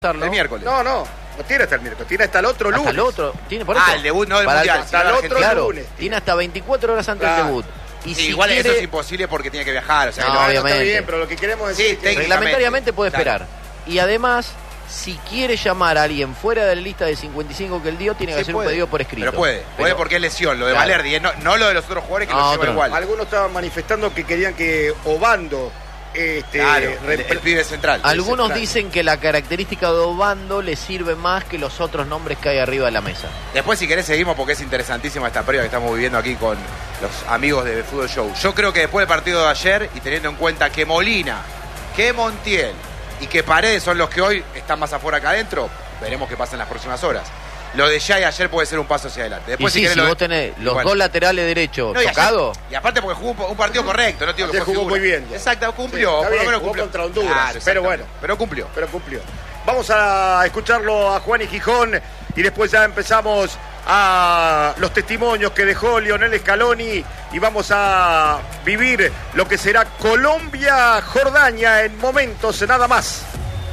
El miércoles. No tiene hasta el miércoles, tiene hasta el otro lunes. Hasta el otro, tiene por eso. El debut no del mundial, hasta el otro lunes. Tiene hasta 24 horas antes del debut. Y sí, si igual quiere... eso es imposible porque tiene que viajar. O sea, no, obviamente. Está bien, pero lo que queremos decir es que reglamentariamente puede esperar. Y además, si quiere llamar a alguien fuera de la lista de 55 que él dio, tiene que hacer un pedido por escrito. Pero puede porque es lesión, lo de Valerdi, no lo de los otros jugadores que lo llevan igual. Algunos estaban manifestando que querían que Obando... el pibe central. Algunos dicen que la característica de Obando le sirve más que los otros nombres que hay arriba de la mesa. Después, si querés, seguimos porque es interesantísima esta previa que estamos viviendo aquí con los amigos de Fútbol Show. Yo creo que después del partido de ayer, y teniendo en cuenta que Molina, que Montiel y que Paredes son los que hoy están más afuera que adentro, veremos qué pasa en las próximas horas. Lo de Jay ayer puede ser un paso hacia adelante. Después, si vos tenés los dos laterales derechos tocados. Y aparte porque jugó un partido correcto, no digo que jugó muy bien. Exacto, cumplió. Sí, por lo menos cumplió contra Honduras. Pero bueno. Pero cumplió. Vamos a escucharlo a Juan y Gijón y después ya empezamos a los testimonios que dejó Lionel Scaloni y vamos a vivir lo que será Colombia-Jordania en momentos nada más.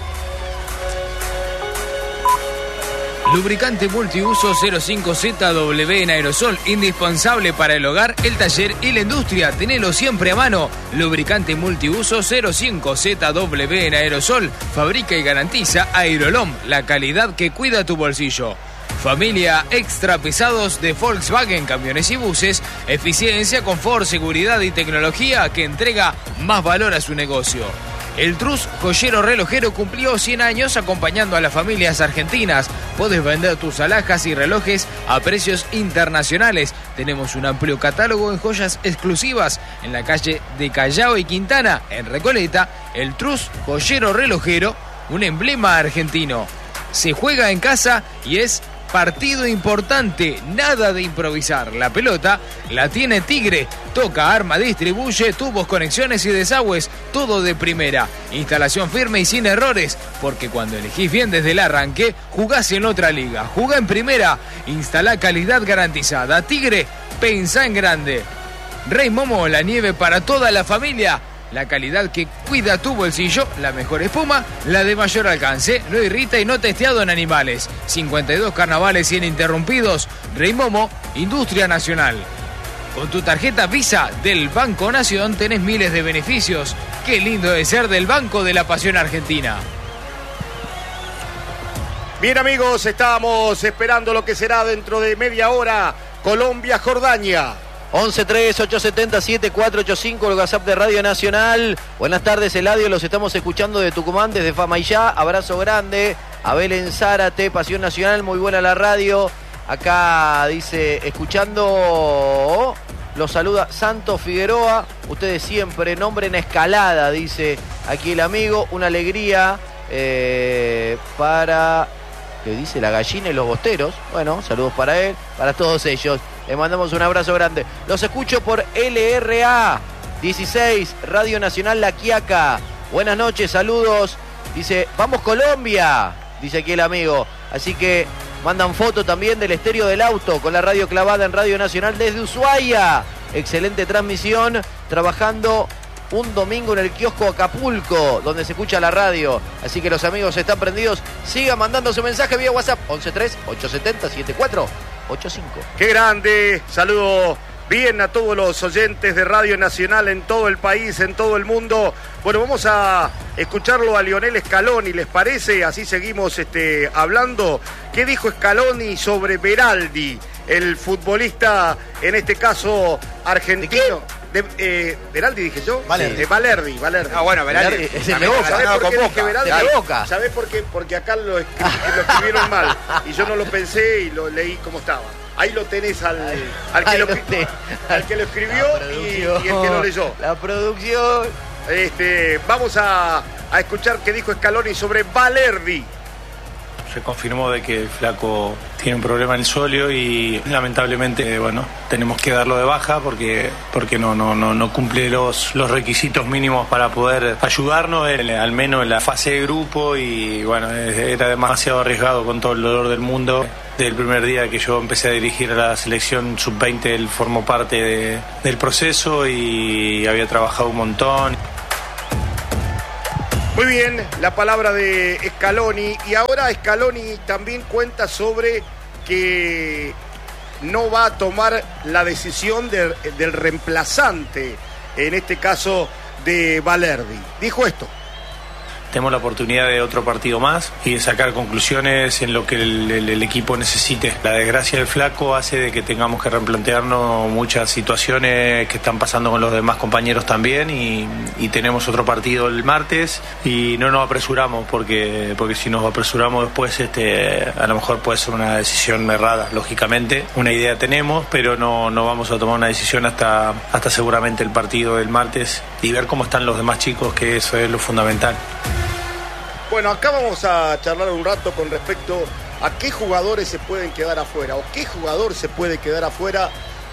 Lubricante multiuso 05ZW en aerosol, indispensable para el hogar, el taller y la industria. Tenelo siempre a mano. Lubricante multiuso 05ZW en aerosol, fabrica y garantiza Aerolom, la calidad que cuida tu bolsillo. Familia extra pesados de Volkswagen, camiones y buses, eficiencia, confort, seguridad y tecnología que entrega más valor a su negocio. El Trus Joyero Relojero cumplió 100 años acompañando a las familias argentinas. Podés vender tus alhajas y relojes a precios internacionales. Tenemos un amplio catálogo en joyas exclusivas en la calle de Callao y Quintana, en Recoleta. El Trus Joyero Relojero, un emblema argentino. Se juega en casa y es partido importante, nada de improvisar. La pelota la tiene Tigre, toca, arma, distribuye, tubos, conexiones y desagües, todo de primera. Instalación firme y sin errores, porque cuando elegís bien desde el arranque, jugás en otra liga. Jugá en primera, instalá calidad garantizada. Tigre, pensá en grande. Rey Momo, la nieve para toda la familia. La calidad que cuida tu bolsillo, la mejor espuma, la de mayor alcance, no irrita y no testeado en animales. 52 carnavales ininterrumpidos. Rey Momo, Industria Nacional. Con tu tarjeta Visa del Banco Nación tenés miles de beneficios. Qué lindo de ser del Banco de la Pasión Argentina. Bien, amigos, estamos esperando lo que será dentro de media hora Colombia-Jordania. 11-3-870-7485, el WhatsApp de Radio Nacional. Buenas tardes, Eladio, los estamos escuchando de Tucumán, desde Famaillá. Abrazo grande. Abel en Zárate, Pasión Nacional, muy buena la radio. Acá dice, escuchando, los saluda Santos Figueroa. Ustedes siempre, nombre en escalada, dice aquí el amigo. Una alegría para, que dice la gallina y los bosteros. Bueno, saludos para él, para todos ellos. Le mandamos un abrazo grande. Los escucho por LRA 16, Radio Nacional La Quiaca. Buenas noches, saludos. Dice, vamos Colombia, dice aquí el amigo. Así que mandan foto también del estéreo del auto con la radio clavada en Radio Nacional desde Ushuaia. Excelente transmisión, trabajando un domingo en el kiosco Acapulco, donde se escucha la radio. Así que los amigos están prendidos. Sigan mandando su mensaje vía WhatsApp 11-3-870-7485. ¡Qué grande! Saludo bien a todos los oyentes de Radio Nacional en todo el país, en todo el mundo. Bueno, vamos a escucharlo a Lionel Scaloni, ¿les parece? Así seguimos hablando. ¿Qué dijo Scaloni sobre Beraldi, el futbolista, en este caso argentino? Beraldi dije yo. Valerdi. Ah, bueno, Beraldi es el de Boca. ¿Sabés por qué dije Beraldi? De Boca. ¿Sabés por qué? Porque acá lo escribieron mal y yo no lo pensé y lo leí como estaba. Ahí lo tenés al que lo escribió y el que lo leyó. La producción. Vamos a escuchar qué dijo Scaloni sobre Valerdi. Se confirmó de que el flaco tiene un problema en el sóleo y lamentablemente, tenemos que darlo de baja porque no cumple los requisitos mínimos para poder ayudarnos, al menos en la fase de grupo, y era demasiado arriesgado con todo el dolor del mundo. Desde el primer día que yo empecé a dirigir a la selección sub-20, él formó parte del proceso y había trabajado un montón. Muy bien, la palabra de Scaloni. Y ahora Scaloni también cuenta sobre que no va a tomar la decisión del reemplazante, en este caso de Balerdi. Dijo esto. Tenemos la oportunidad de otro partido más y de sacar conclusiones en lo que el equipo necesite. La desgracia del Flaco hace de que tengamos que replantearnos muchas situaciones que están pasando con los demás compañeros también y tenemos otro partido el martes y no nos apresuramos porque si nos apresuramos después a lo mejor puede ser una decisión errada, lógicamente. Una idea tenemos, pero no vamos a tomar una decisión hasta seguramente el partido del martes y ver cómo están los demás chicos, que eso es lo fundamental. Bueno, acá vamos a charlar un rato con respecto a qué jugadores se pueden quedar afuera o qué jugador se puede quedar afuera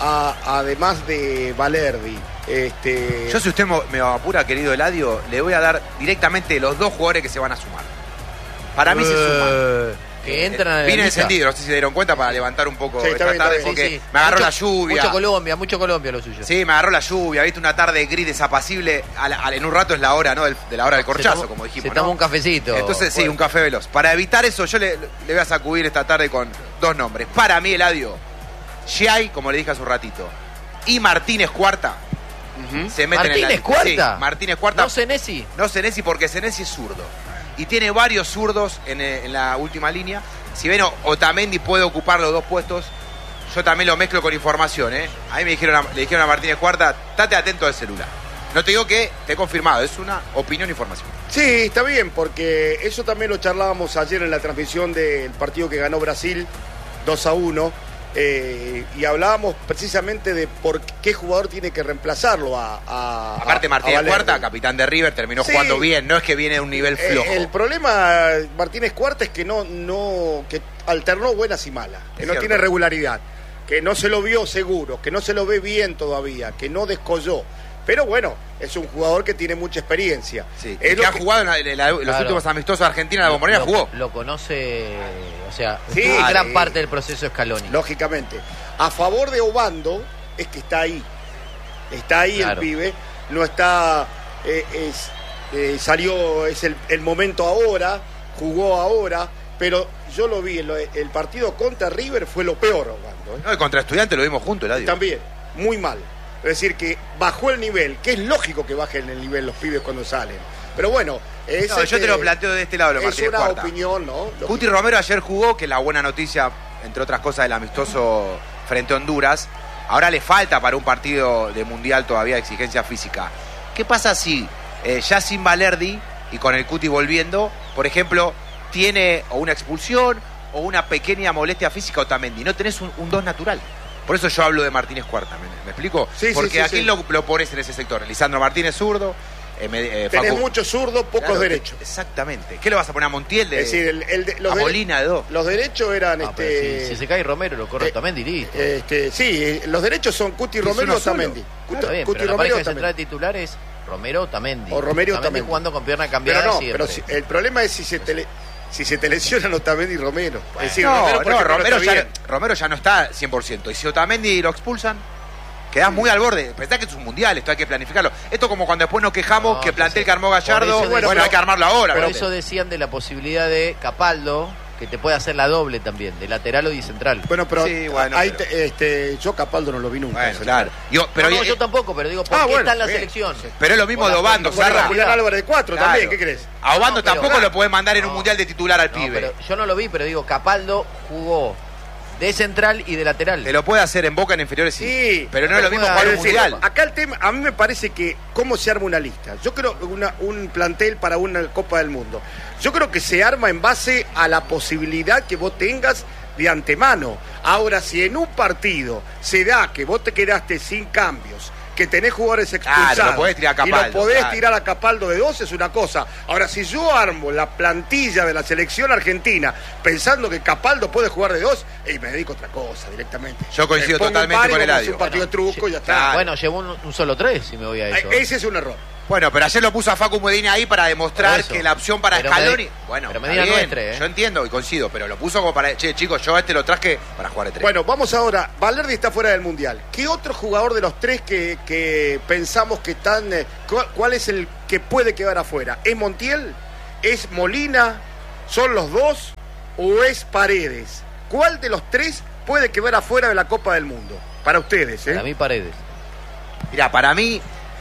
además de Balerdi. Yo, si usted me apura, querido Eladio, le voy a dar directamente los 2 jugadores que se van a sumar. Para mí se suman. Que entran Vine encendido, no sé si se dieron cuenta, para levantar un poco esta tarde, porque me agarró la lluvia. Mucho Colombia lo suyo. Sí, me agarró la lluvia, viste, una tarde gris desapacible. En un rato es la hora, ¿no? De la hora del corchazo, como dijimos. Se toma un cafecito. Entonces, sí, un café veloz. Para evitar eso, yo le voy a sacudir esta tarde con 2 nombres. Para mí, Eladio, Giai, como le dije hace un ratito, y Martínez Cuarta. Se meten en la lista. ¿Cuarta? Sí, Martínez Cuarta. ¿No Senesi? No Senesi, porque Senesi es zurdo. Y tiene varios zurdos en la última línea. Si bien Otamendi puede ocupar los 2 puestos, yo también lo mezclo con información, ¿eh? A mí le dijeron a Martínez Cuarta, estate atento al celular. No te digo que te he confirmado, es una opinión e información. Sí, está bien, porque eso también lo charlábamos ayer en la transmisión del partido que ganó Brasil 2-1. Y hablábamos precisamente de por qué jugador tiene que reemplazarlo aparte Martínez Cuarta, capitán de River, terminó jugando bien, no es que viene de un nivel flojo. El problema Martínez Cuarta es que que alternó buenas y malas, que no tiene regularidad, que no se lo vio seguro, que no se lo ve bien todavía, que no descolló. Pero bueno, es un jugador que tiene mucha experiencia. Sí, que ha jugado en los últimos amistosos de Argentina, la Bombonera jugó. Lo conoce, o sea, sí, gran parte del proceso Scaloni. Lógicamente. A favor de Obando es que está ahí. Está ahí el pibe. No está... salió, es el momento ahora, jugó ahora, pero yo lo vi, el partido contra River fue lo peor, Obando. No, y contra Estudiantes lo vimos juntos, Eladio. También, muy mal. Es decir, que bajó el nivel, que es lógico que bajen el nivel los pibes cuando salen. Pero bueno, yo te lo planteo de este lado, lo Martínez Cuarta. Es una opinión, ¿no? Cuti Romero ayer jugó, que la buena noticia, entre otras cosas, del amistoso frente a Honduras. Ahora le falta para un partido de mundial todavía de exigencia física. ¿Qué pasa si ya sin Balerdi y con el Cuti volviendo, por ejemplo, tiene o una expulsión o una pequeña molestia física Otamendi? No tenés un 2 natural. Por eso yo hablo de Martínez Cuarta, ¿me explico? Sí, porque aquí lo pones en ese sector. Lisandro Martínez, zurdo. Tenés muchos zurdos, pocos derechos. Exactamente. ¿Qué le vas a poner a Montiel? Es decir, a Molina de 2. Los derechos eran... si se cae Romero, lo corre Otamendi, listo. Sí, los derechos son Cuti, Romero y Otamendi. Cuti, Romero, la pareja central de titulares, Romero, Otamendi. O Romero, Otamendi. Jugando con pierna cambiada pero siempre. Pero el problema es si se te lesionan Otamendi y Romero. Bueno, es decir, Romero ya no está 100%. Y si Otamendi lo expulsan, quedás muy al borde. Pensá que es un mundial, esto hay que planificarlo. Esto como cuando después nos quejamos que plantel que armó Gallardo, hay que armarlo ahora. Por eso decían de la posibilidad de Capaldo, que te puede hacer la doble también, de lateral o de central. Bueno, pero, yo Capaldo no lo vi nunca. Bueno, claro. Yo tampoco, pero digo, ¿por qué está en la selección? Pero es lo mismo de Obando, Sarra. Julián Álvarez de 4 también, ¿qué crees? A Obando tampoco lo podés mandar en un mundial de titular al pibe. Pero yo no lo vi, pero digo, Capaldo jugó de central y de lateral. Te lo puede hacer en Boca en inferiores, sí. Pero no es lo mismo jugar un mundial. Acá el tema, a mí me parece que cómo se arma una lista. Yo creo un plantel para una Copa del Mundo. Yo creo que se arma en base a la posibilidad que vos tengas de antemano. Ahora, si en un partido se da que vos te quedaste sin cambios, que tenés jugadores expulsados, lo podés tirar a Capaldo, y lo podés tirar a Capaldo de 2, es una cosa. Ahora, si yo armo la plantilla de la selección argentina pensando que Capaldo puede jugar de 2, me dedico a otra cosa directamente. Yo coincido totalmente con Eladio. Un partido de truco y ya está. Bueno, llevó un solo 3, si me voy a eso. Ese es un error. Bueno, pero ayer lo puso a Facu Medina ahí para demostrar que la opción para Scaloni... Bueno, pero Medina no es 3, Yo entiendo y coincido, pero lo puso como para... chicos, yo lo traje para jugar de 3. Bueno, vamos ahora. Balerdi está fuera del Mundial. ¿Qué otro jugador de los 3 que pensamos que están... ¿Cuál es el que puede quedar afuera? ¿Es Montiel? ¿Es Molina? ¿Son los dos? ¿O es Paredes? ¿Cuál de los tres puede quedar afuera de la Copa del Mundo? Para ustedes, ¿eh? Para mí Paredes. Mira, para mí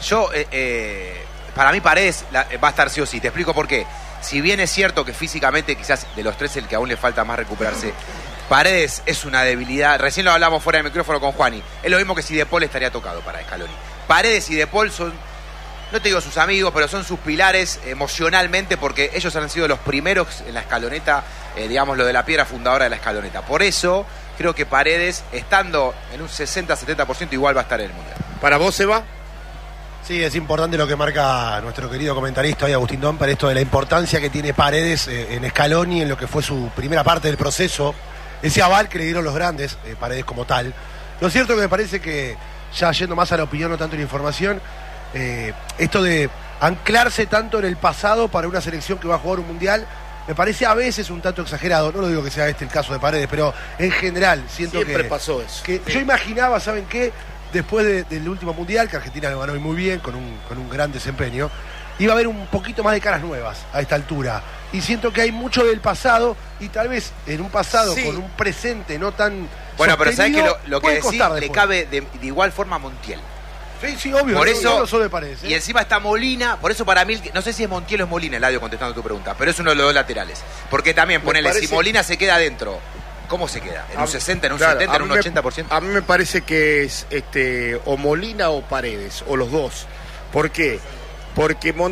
Paredes va a estar sí o sí. Te explico por qué. Si bien es cierto que físicamente quizás de los tres el que aún le falta más recuperarse, Paredes es una debilidad. Recién lo hablamos fuera del micrófono con Juani. Es lo mismo que si De Paul estaría tocado para Scaloni. Paredes y De Paul son, no te digo sus amigos, pero son sus pilares emocionalmente, porque ellos han sido los primeros en la escaloneta, digamos, lo de la piedra fundadora de la escaloneta. Por eso creo que Paredes, estando en un 60-70%, igual va a estar en el Mundial. ¿Para vos, Seba? Sí, es importante lo que marca nuestro querido comentarista hoy, Agustín Domper, esto de la importancia que tiene Paredes en Scaloni, en lo que fue su primera parte del proceso, ese aval que le dieron los grandes, Paredes como tal. Lo cierto que me parece que, ya yendo más a la opinión, no tanto a la información, esto de anclarse tanto en el pasado para una selección que va a jugar un mundial, me parece a veces un tanto exagerado. No lo digo que sea este el caso de Paredes, pero en general siento Siempre pasó eso. Que yo imaginaba, ¿saben qué? Después del último mundial, que Argentina lo ganó muy bien, con un gran desempeño, iba a haber un poquito más de caras nuevas a esta altura. Y siento que hay mucho del pasado, y tal vez en un pasado con un presente no tan bueno, pero sabes que lo que decís le después. cabe de igual forma a Montiel. Sí, obvio. Por eso, no solo me parece. Y encima está Molina, por eso para mí, no sé si es Montiel o es Molina, Eladio, contestando tu pregunta, pero es uno de los dos laterales. Porque también, ponele, si Molina se queda adentro, ¿cómo se queda? ¿En un 60, en un 70, en un 80%? A mí me parece que es o Molina o Paredes, o los dos. ¿Por qué? Porque